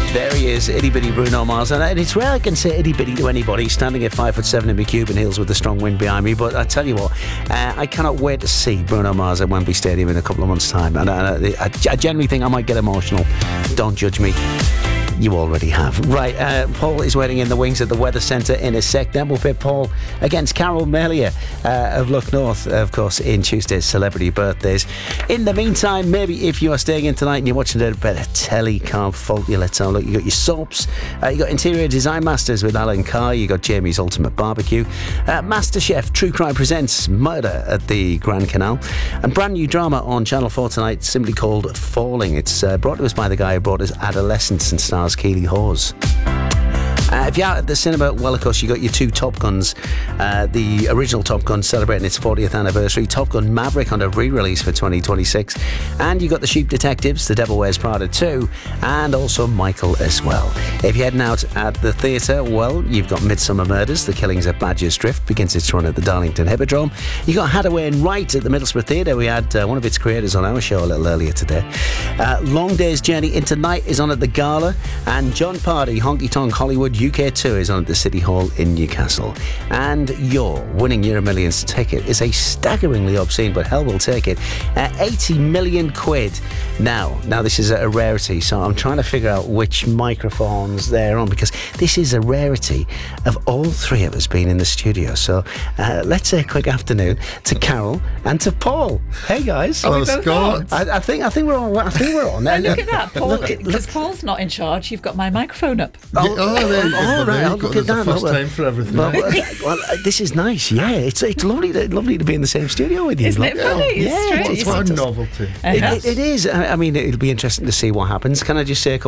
There he is, itty bitty Bruno Mars, and it's rare I can say itty bitty to anybody standing at 5'7" in my Cuban heels with a strong wind behind me. But I tell you what, I cannot wait to see Bruno Mars at Wembley Stadium in a couple of months' time, and I genuinely think I might get emotional. Don't judge me. You already have. Right, Paul is waiting in the wings at the Weather Centre in a sec. Then we'll pit Paul against Carol Melia of Look North, of course, in Tuesday's Celebrity Birthdays. In the meantime, maybe if you are staying in tonight and you're watching a bit of telly, can't fault you. Let's have a look. You got your soaps. You got Interior Design Masters with Alan Carr. You got Jamie's Ultimate Barbecue. MasterChef True Crime presents Murder at the Grand Canal. And brand new drama on Channel 4 tonight, simply called Falling. It's brought to us by the guy who brought us Adolescence and stars Keely Hawes. If you're out at the cinema, well, of course, you got your two Top Guns. The original Top Gun celebrating its 40th anniversary. Top Gun Maverick on a re-release for 2026. And you got The Sheep Detectives, The Devil Wears Prada 2, and also Michael as well. If you're heading out at the theatre, well, you've got Midsummer Murders, The Killings at Badger's Drift, begins its run at the Darlington Hippodrome. You got Hadaway and Wright at the Middlesbrough Theatre. We had one of its creators on our show a little earlier today. Long Day's Journey into Night is on at the Gala, and John Party, Honky Tonk Hollywood UK 2 is on at the City Hall in Newcastle. And your winning Euro Millions ticket is a staggeringly obscene, but hell will take it, 80 million quid. Now this is a rarity, so I'm trying to figure out which microphones they're on, because this is a rarity of all three of us being in the studio. So let's say a quick afternoon to Carol and to Paul. Hey guys. Hello, Scott. I think we're on. I think we're on. Look at that, Paul. Because Paul's not in charge, you've got my microphone up. There you go. Right, I'll look at that. First time for everything. Well, this is nice. Yeah, it's lovely to be in the same studio with you. Isn't it funny? Yeah, it's what a novelty. It is. I mean, it'll be interesting to see what happens. Can I just say